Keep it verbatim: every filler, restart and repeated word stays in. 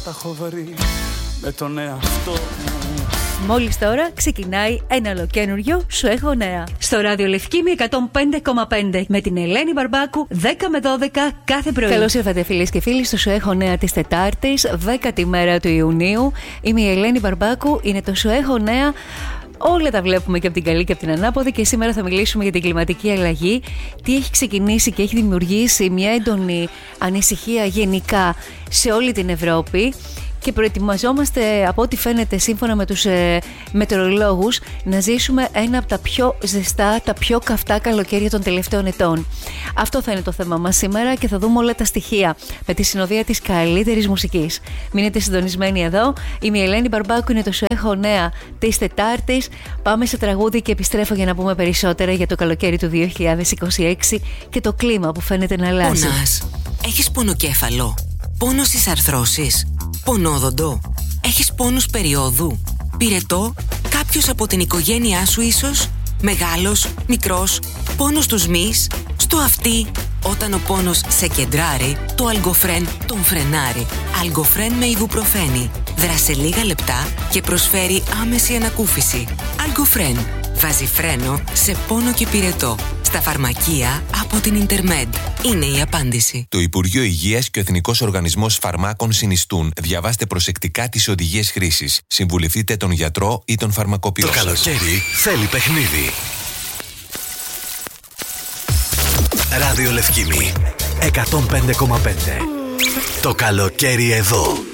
Τα έχω βρει με τον εαυτό μου. Μόλις τώρα ξεκινάει ένα ολοκένουργιο Σου έχω νέα. Στο ράδιο Λευκήμη εκατόν πέντε κόμμα πέντε με την Ελένη Μπαρμπάκου δέκα με δώδεκα κάθε πρωί. Καλώς ήρθατε φίλες και φίλοι στο Σου έχω νέα της Τετάρτης, δέκατη μέρα του Ιουνίου. Είμαι η Ελένη Μπαρμπάκου, είναι το Σου έχω νέα. Όλα τα βλέπουμε και από την καλή και από την ανάποδη και σήμερα θα μιλήσουμε για την κλιματική αλλαγή. Τι έχει ξεκινήσει και έχει δημιουργήσει μια έντονη ανησυχία γενικά σε όλη την Ευρώπη. Και προετοιμαζόμαστε, από ό,τι φαίνεται σύμφωνα με τους ε, μετεωρολόγους, να ζήσουμε ένα από τα πιο ζεστά, τα πιο καυτά καλοκαίρια των τελευταίων ετών. Αυτό θα είναι το θέμα μας σήμερα και θα δούμε όλα τα στοιχεία με τη συνοδεία της καλύτερης μουσικής. Μείνετε συντονισμένοι εδώ. Είμαι η Ελένη Μπαρμπάκου, είναι το Σου έχω νέα της Τετάρτης. Πάμε σε τραγούδι και επιστρέφω για να πούμε περισσότερα για το καλοκαίρι του δύο χιλιάδες είκοσι έξι και το κλίμα που φαίνεται να αλλάζει. Πονάς? Έχεις πονοκέφαλο? Πόνο στις αρθρώσεις? Πονόδοντο? Έχεις πόνους περιόδου? Πυρετό? Κάποιος από την οικογένειά σου ίσως? Μεγάλος? Μικρός? Πόνος στους μυς? Στο αυτί? Όταν ο πόνος σε κεντράρει, το Αλγκοφρέν τον φρενάρει. Αλγκοφρέν με ιβουπροφένη. Δράσε λίγα λεπτά και προσφέρει άμεση ανακούφιση. Αλγκοφρέν βάζει φρένο σε πόνο και πυρετό. Στα φαρμακεία από την Ιντερμέντ. Είναι η απάντηση. Το Υπουργείο Υγείας και ο Εθνικός Οργανισμός Φαρμάκων συνιστούν. Διαβάστε προσεκτικά τις οδηγίες χρήσης. Συμβουλευτείτε τον γιατρό ή τον φαρμακοποιό. Το καλοκαίρι θέλει παιχνίδι. Ράδιο Λευκήμη εκατόν πέντε κόμμα πέντε. Το καλοκαίρι εδώ.